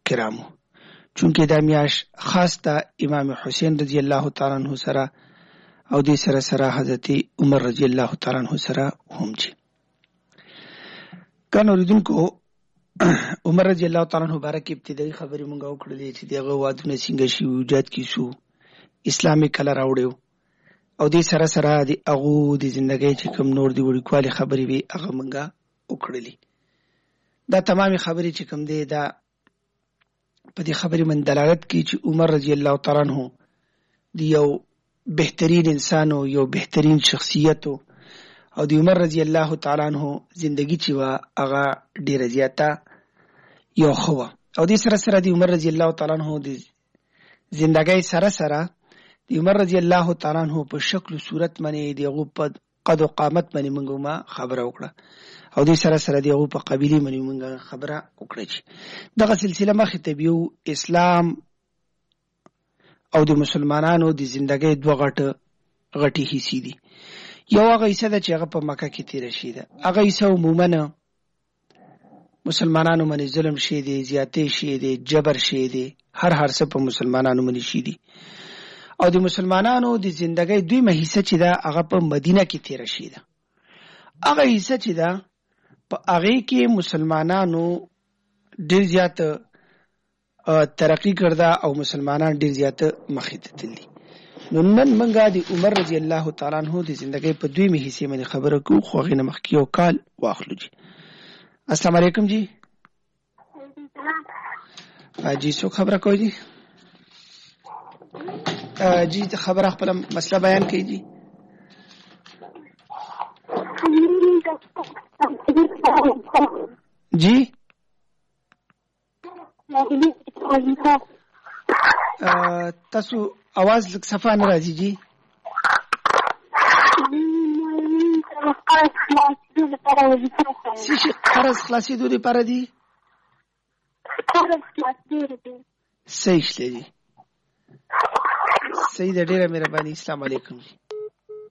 کرامو چونکه دا میاشت خاص د امام حسین رضی الله تعالی عنہ سره او دې سره سره حضرت عمر رضی الله تعالی عنہ سره هم چې کانو ریدونکو عمر رضی الله تعالی عنہ بارک ابتدایي خبرې مونږ وکړلې چې دغه وادونه څنګه شي وجود کیسو اسلامي کله راوړیو او دې سره سره د هغه د ژوندۍ چې کوم نور دی وړي خبرې وي هغه مونږ وکړلې دا تمامي خبرې چې کوم دی دا په دې خبرې من دلالت کوي چې عمر رضی الله تعالی عنہ دی یو بهترین انسان او یو بهترین شخصیت او د عمر رضی الله تعالی عنہ زندگی چې وا هغه ډیره زیاته یو خو او د سره سره د عمر رضی الله تعالی عنہ د زندګۍ سره سره د عمر رضی الله تعالی عنہ په شکل او صورت باندې د هغه په قد او قامت باندې موږ ما خبره وکړه او د سره سره د هغه په قبيله باندې موږ خبره وکړه چې دغه سلسله مخې ته بیو اسلام او د مسلمانانو د زندګۍ دوه غټي حصے دي یو هغه حصہ ده چې هغه په مکه کې تیر شي ده هغه حصہ عموما مسلمانانو باندې ظلم شي دي زیاتې شي دي جبر شي دي هر څه په مسلمانانو باندې شي دي او د مسلمانانو د زندګۍ دویمه حصہ چې ده هغه په مدینه کې تیر شي ده هغه حصہ چې ده په هغه کې مسلمانانو ډیر زیات ترقی کړدا او مسلمانان ډیر زیات مخې ته تللي نو نن منګه د عمر رضی الله تعالی عنہ د زندګۍ په دویمه حصے باندې خبره کوو خو غینه مخکې یو کال واخلو جی السلام علیکم جی جی څو خبره کوي جی جی خبره خپل مسله بیان کړئ جی جی تاسو आवाज لږ صفه نه راځي جی سیشي قرض خلاصېدو لپاره دي صحیح شلی جی صحیح ده ډېره مهرباني السلام علیکم جی